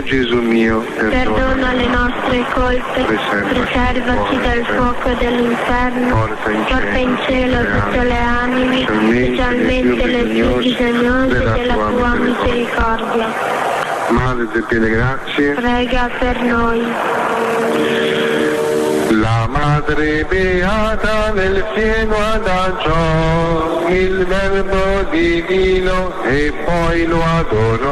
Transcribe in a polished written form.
O Gesù mio, perdona le nostre colpe, preservaci dal fuoco dell'inferno, porta in cielo tutte le anime, specialmente le più bisognose della tua misericordia. Madre di piene grazie, prega per noi. La Madre Beata nel cielo adagiò il Verbo divino e poi lo adorò.